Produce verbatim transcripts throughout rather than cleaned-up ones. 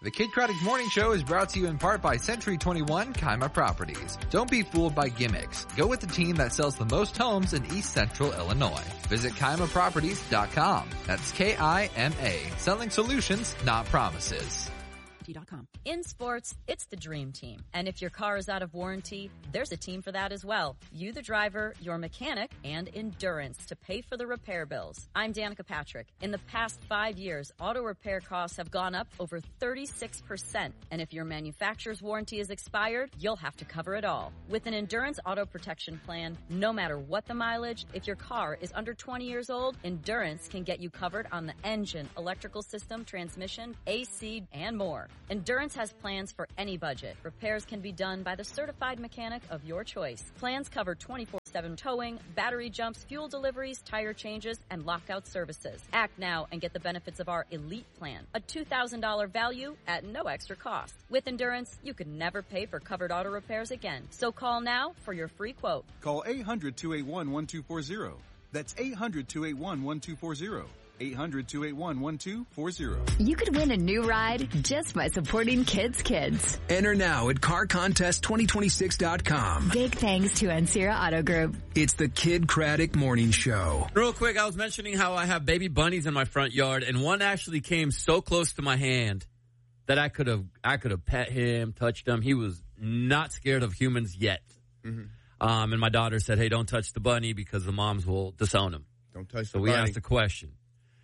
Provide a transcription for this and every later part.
The Kid Craddock Morning Show is brought to you in part by Century twenty-one Kima Properties. Don't be fooled by gimmicks. Go with the team that sells the most homes in East Central Illinois. Visit Kima Properties dot com. That's K I M A. Selling solutions, not promises. In sports, it's the dream team. And if your car is out of warranty, there's a team for that as well. You, the driver, your mechanic, and Endurance to pay for the repair bills. I'm Danica Patrick. In the past five years, auto repair costs have gone up over thirty-six percent. And if your manufacturer's warranty is expired, you'll have to cover it all. With an Endurance auto protection plan, no matter what the mileage, if your car is under twenty years old, Endurance can get you covered on the engine, electrical system, transmission, A C, and more. Endurance has plans for any budget. Repairs can be done by the certified mechanic of your choice. Plans cover twenty-four seven towing, battery jumps, fuel deliveries, tire changes, and lockout services. Act now and get the benefits of our Elite Plan, a two thousand dollars value at no extra cost. With Endurance, you could never pay for covered auto repairs again. So call now for your free quote. Call eight hundred, two eight one, one two four zero. That's eight hundred, two eight one, one two four zero. eight hundred, two eight one, one two four zero. You could win a new ride just by supporting Kids Kids. Enter now at car contest twenty twenty-six dot com. Big thanks to Ancira Auto Group. It's the Kid Craddock Morning Show. Real quick, I was mentioning how I have baby bunnies in my front yard, and one actually came so close to my hand that I could have I could have pet him, touched him. He was not scared of humans yet. Mm-hmm. Um, and my daughter said, hey, don't touch the bunny because the moms will disown him. Don't touch so the we bunny. asked a question.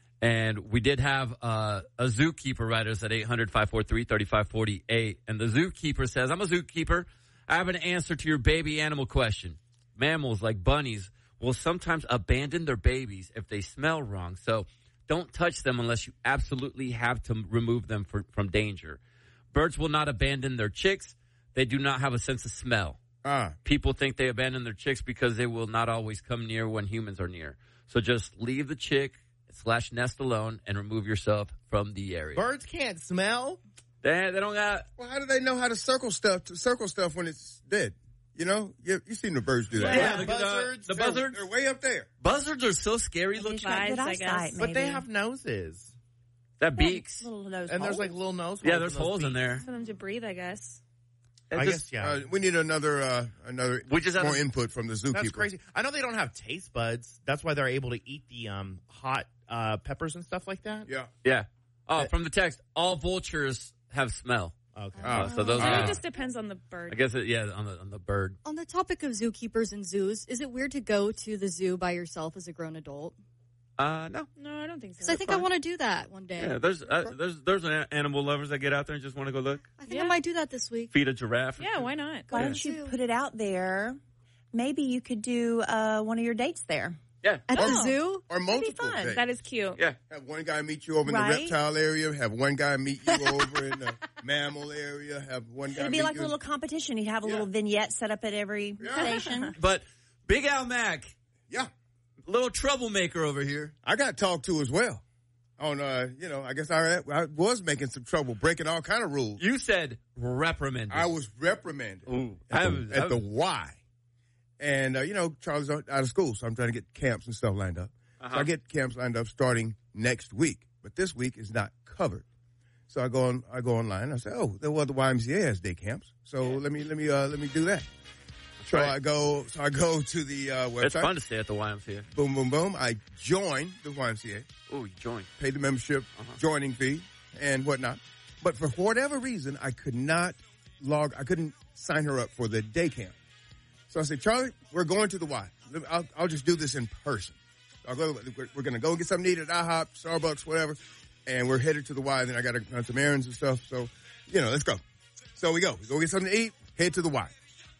And we did have uh, a zookeeper write us at eight hundred, five four three, three five four eight. And the zookeeper says, I'm a zookeeper. I have an answer to your baby animal question. Mammals like bunnies will sometimes abandon their babies if they smell wrong. So don't touch them unless you absolutely have to remove them for, from danger. Birds will not abandon their chicks. They do not have a sense of smell. Ah. People think they abandon their chicks because they will not always come near when humans are near. So just leave the chick slash nest alone and remove yourself from the area. Birds can't smell. They, they don't got. Well, how do they know how to circle stuff? To circle stuff when it's dead. You know, you you seen the birds do that. Yeah, right? the buzzards. The They're, buzzards. they're way up there. Buzzards are so scary looking. Eyes, I guess. But they have noses. That beaks. Little nose And holes. there's like little nose holes. Yeah, there's in those holes in beaks. there. For them to breathe, I guess. I just, guess, yeah. Uh, we need another, uh, another We just more have- input from the zookeeper. That's crazy. I know they don't have taste buds. That's why they're able to eat the um, hot uh, peppers and stuff like that. Yeah. Yeah. Oh, from the text, all vultures have smell. Okay. Uh, so those I think are. it just depends on the bird. I guess it, yeah, on the on the bird. On the topic of zookeepers and zoos, is it weird to go to the zoo by yourself as a grown adult? Uh, no. No, I don't think so. Because I think I want to do that one day. Yeah, there's uh, there's there's an animal lovers that get out there and just want to go look. I think I might do that this week. Feed a giraffe. Yeah, why not? Why don't you put it out there? Maybe you could do uh, one of your dates there. Yeah. At Oh. the zoo? Or multiple fun. days. That is cute. Yeah. Have one guy meet you over in Right. the reptile area. Have one guy meet you over in the mammal area. Have one guy It'd meet be like you a little competition. You'd have a Yeah. little vignette set up at every station. But Big Al Mac, Yeah. little troublemaker over here. I got talked to as well. On, uh, you know, I guess I, I was making some trouble, breaking all kind of rules. You said reprimanded. I was reprimanded Ooh, at, I the, was- at I the was- Y. And, uh, you know, Charlie's out out of school, so I'm trying to get camps and stuff lined up. Uh-huh. So I get camps lined up starting next week, but this week is not covered. So I go on, I go online. And I say, oh, well, the Y M C A has day camps, so let me, let me, uh, let me do that. So right. I go, so I go to the uh, website. It's fun to stay at the Y M C A. Boom, boom, boom. I join the Y M C A. Oh, you joined. Pay the membership, Uh-huh. joining fee, and whatnot. But for whatever reason, I could not log. I couldn't sign her up for the day camp. So I said, Charlie, we're going to the Y. I'll, I'll just do this in person. I'll go. We're, we're going to go get something to eat at IHOP, Starbucks, whatever, and we're headed to the Y. Then I got to run some errands and stuff. So, you know, let's go. So we go. We go get something to eat. Head to the Y.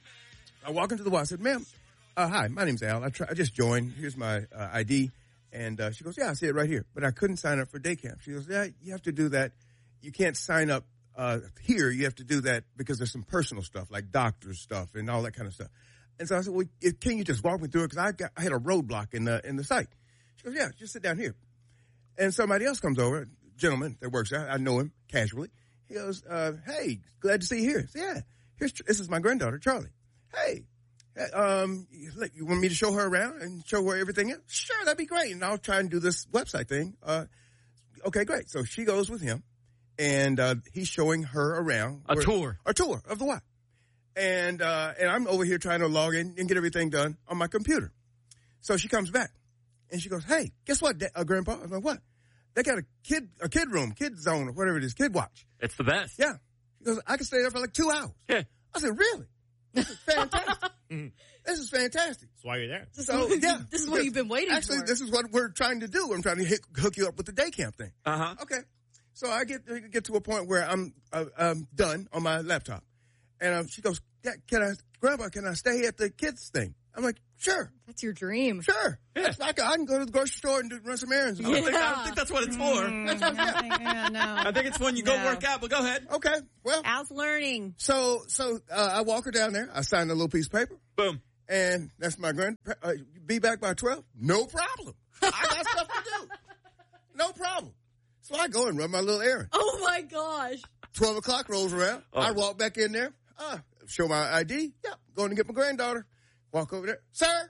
I walk into the Y. I said, ma'am, uh, hi, my name's Al. I, try, I just joined. Here's my uh, I D. And uh, she goes, yeah, I see it right here. But I couldn't sign up for day camp. She goes, yeah, you have to do that. You can't sign up uh, here. You have to do that because there's some personal stuff, like doctor's stuff and all that kind of stuff. And so I said, well, it, can you just walk me through it? Because I got I had a roadblock in the in the site. She goes, yeah, just sit down here. And somebody else comes over, a gentleman that works there. I know him casually. He goes, uh, hey, glad to see you here. I said, yeah, here's this is my granddaughter, Charlie. Hey, um, you want me to show her around and show her everything is? Sure, that'd be great. And I'll try and do this website thing. Uh, okay, great. So she goes with him, and uh, he's showing her around. A where- tour. A tour of the Y. And uh, and I'm over here trying to log in and get everything done on my computer. So she comes back, and she goes, "Hey, guess what, Da- uh, Grandpa?" I'm like, "What?" They got a kid a kid room, kid zone, or whatever it is, kid watch. It's the best. Yeah. She goes, "I can stay there for like two hours." Yeah. I said, "Really? This is fantastic. This is fantastic." That's why you're there. So yeah, This is what you've been waiting Actually, for. this is what we're trying to do. I'm trying to hit, hook you up with the day camp thing. Uh-huh. Okay. So I get get to a point where I'm uh, I'm done on my laptop, and um, she goes, "Yeah, "Can I, Grandpa? Can I stay at the kids thing?" I'm like, "Sure, That's your dream. sure. Yeah. I, can, I can go to the grocery store and do, run some errands." I don't, think, I Yeah. don't think that's what it's for. That's what- yeah. Yeah, no. I think it's when you go No. work out, but go ahead. Okay. Well, Al's learning. so so uh, I walk her down there. I sign a little piece of paper, Boom. and that's my grand. Uh, be back by twelve. No problem. I got stuff to do. No problem. So I go and run my little errand. Oh my gosh. twelve o'clock rolls around. Oh. I walk back in there. Uh, show my I D. Yep. Going to get my granddaughter. Walk over there. Sir.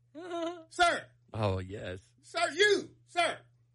Sir. Oh, yes. Sir, you. Sir.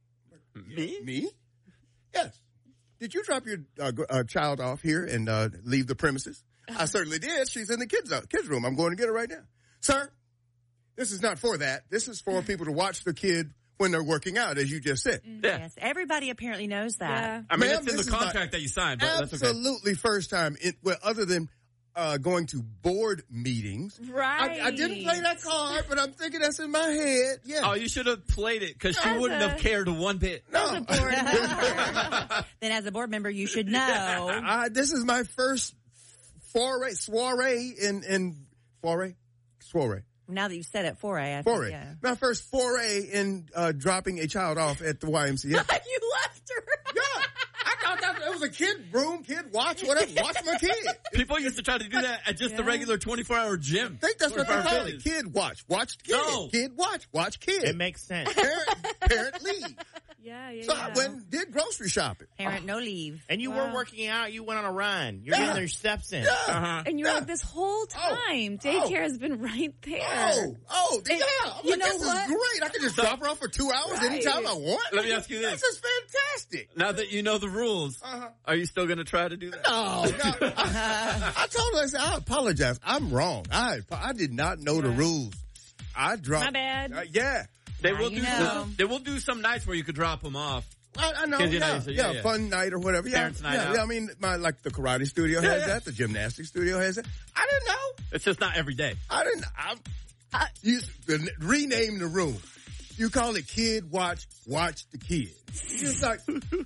Me? Me? Yes. Did you drop your uh, gr- uh, child off here and uh, leave the premises? I certainly did. She's in the kids uh, kids room. I'm going to get her right now. Sir, this is not for that. This is for people to watch the kid when they're working out, as you just said. Yeah. Yes, everybody apparently knows that. Yeah. I mean, Ma'am, it's in this the is my- contract that you signed, but that's okay. Absolutely first time. It, well, other than uh, going to board meetings. Right. I, I didn't play that card, but I'm thinking that's in my head. Yeah. Oh, you should have played it because she As wouldn't a- have cared one bit. no. As a board member. Then as a board member, you should know. I, this is my first foray, soiree in, in, foray? Soiree. Now that you said it, foray. I think, Foray. yeah. My first foray in uh, dropping a child off at the Y M C A. You left her. Yeah. I thought that it was a kid room, kid watch, whatever. Watch my kid. People used to try to do that at just the regular twenty-four hour gym. I think that's what they twenty-four hour call it. fitness. Kid watch. Watch kid. No. Kid watch. Watch kid. It makes sense. parent, parent leave. Yeah, yeah, So yeah. I went and did grocery shopping. Parent, no leave. And you Wow. were working out. You went on a run. You're Yeah. getting your steps in. Yeah. Uh-huh. And you're Yeah. like, this whole time, daycare has been right there. Oh, oh, yeah. I'm you like, know this what? is great. I can just drop her off for two hours Right. anytime I want. Let me ask you this. This is fantastic. Now that you know the rules, Uh-huh. are you still going to try to do that? No, no. I, I told her, I said, I apologize. I'm wrong. I I did not know the rules. I dropped. My bad. Uh, yeah. They Now will you do. know. They will do some nights where you could drop them off. I, I know, 'Cause, you know, yeah, you said, yeah, yeah, yeah. fun night or whatever. Yeah, Parents' night yeah, out. yeah. I mean, my like the karate studio Yeah, has yeah. that, the gymnastics studio has that. I didn't know. It's just not every day. I didn't. I, I, you the, rename the room. You call it Kid Watch. Watch the kid. It's just like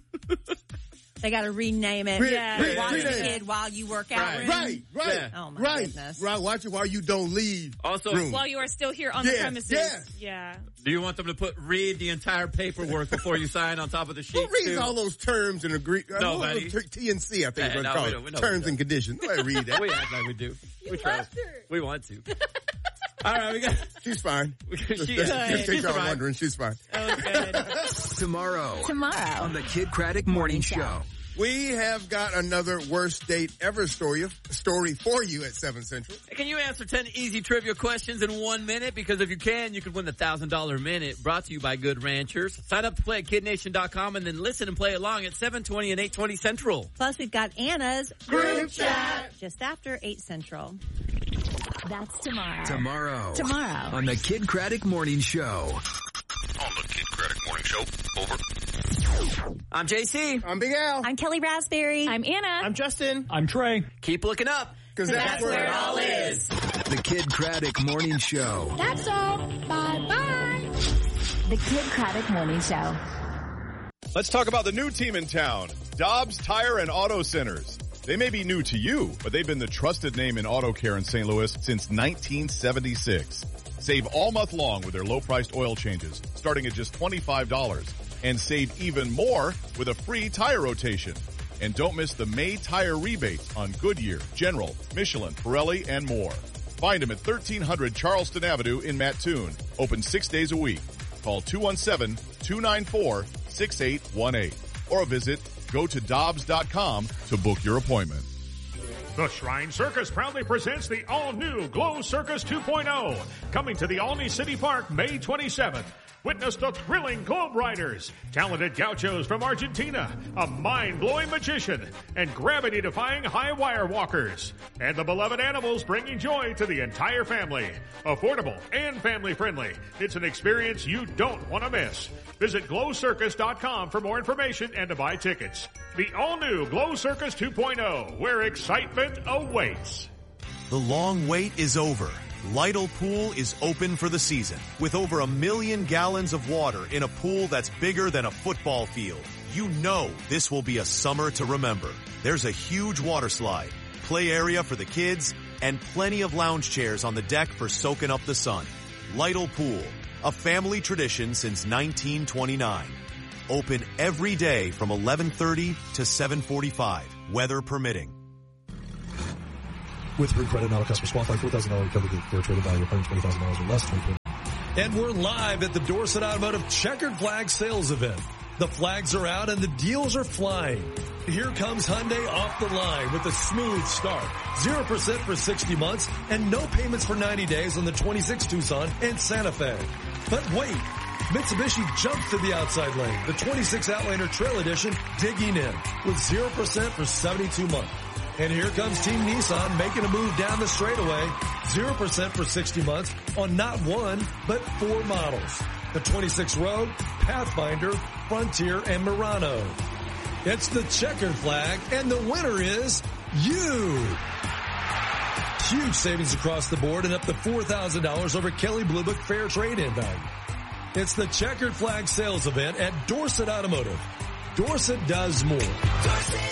They got to rename it. Re- Yeah. re- Watch the rename. kid while you work out. Right. room. Right, right, Yeah. Oh, my right, goodness. right. Watch it while you don't leave. Also, room. While you are still here on Yeah, the premises. yeah. Yeah. do you want them to put read the entire paperwork before you sign on top of the sheet? Who reads too? all those terms and agree? uh, Nobody. what was it? T and C, I think Eh, is what no, it's we called. don't- we don't Terms do and that. conditions. Nobody read that. We act like we do. we try. left her. We want to. All right, we got. She's fine. She Just, is. just in She's case y'all fine. wondering, she's fine. Oh, good. Tomorrow Tomorrow. on the Kid Craddock Morning Show. We have got another worst date ever story story for you at seven Central. Can you answer ten easy trivia questions in one minute? Because if you can, you could win the one thousand dollars minute brought to you by Good Ranchers. Sign up to play at kid nation dot com and then listen and play along at seven twenty and eight twenty Central. Plus, we've got Anna's Group chat. just after eight Central. That's tomorrow. Tomorrow. Tomorrow. On the Kid Craddock Morning Show. On the Kid Craddock Morning Show. Over. I'm J C. I'm Big Al. I'm Kelly Raspberry. I'm Anna. I'm Justin. I'm Trey. Keep looking up. Because that's, where it all is. The Kid Craddock Morning Show. That's all. Bye-bye. The Kid Craddock Morning Show. Let's talk about the new team in town, Dobbs Tire and Auto Centers. They may be new to you, but they've been the trusted name in auto care in Saint Louis since nineteen seventy-six. Save all month long with their low-priced oil changes, starting at just twenty-five dollars. And save even more with a free tire rotation. And don't miss the May tire rebates on Goodyear, General, Michelin, Pirelli, and more. Find them at thirteen hundred Charleston Avenue in Mattoon. Open six days a week. Call two one seven, two nine four, six eight one eight or visit go to dobbs dot com to book your appointment. The Shrine Circus proudly presents the all-new Glow Circus two point oh, coming to the Alney City Park May twenty-seventh. Witness the thrilling Globe Riders, talented gauchos from Argentina, a mind-blowing magician, and gravity-defying high wire walkers. And the beloved animals bringing joy to the entire family. Affordable and family-friendly. It's an experience you don't want to miss. Visit glow circus dot com for more information and to buy tickets. The all-new Glow Circus two point oh, where excitement awaits. The long wait is over. Lytle Pool is open for the season with over a million gallons of water in a pool that's bigger than a football field. You know this will be a summer to remember. There's a huge water slide, play area for the kids, and plenty of lounge chairs on the deck for soaking up the sun. Lytle Pool, a family tradition since nineteen twenty-nine. Open every day from eleven thirty to seven forty-five, weather permitting. With free credit, not a customer's qualified. four thousand dollars recovery for a trading value of one hundred twenty thousand dollars or less. And we're live at the Dorset Automotive Checkered Flag Sales Event. The flags are out and the deals are flying. Here comes Hyundai off the line with a smooth start. zero percent for sixty months and no payments for ninety days on the twenty-six Tucson and Santa Fe. But wait, Mitsubishi jumps to the outside lane. The twenty-six Outlander Trail Edition digging in with zero percent for seventy-two months. And here comes Team Nissan making a move down the straightaway. zero percent for sixty months on not one, but four models. The twenty-six Rogue, Pathfinder, Frontier, and Murano. It's the checkered flag, and the winner is you. Huge savings across the board and up to four thousand dollars over Kelley Blue Book Fair Trade-In value. It's the checkered flag sales event at Dorset Automotive. Dorset does more. Dorset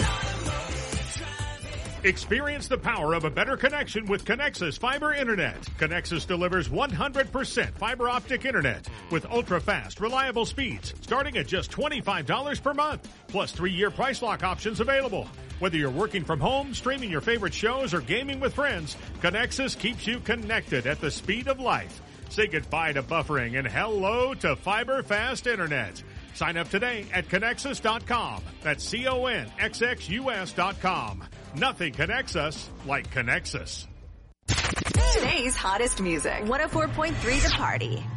Experience the power of a better connection with Connexus Fiber Internet. Connexus delivers one hundred percent fiber optic internet with ultra-fast, reliable speeds starting at just twenty-five dollars per month, plus three-year price lock options available. Whether you're working from home, streaming your favorite shows, or gaming with friends, Connexus keeps you connected at the speed of light. Say goodbye to buffering and hello to fiber fast internet. Sign up today at Connexus dot com. That's C O N X X U S dot com. Nothing connects us like Connexus. Today's hottest music. one oh four point three The Party.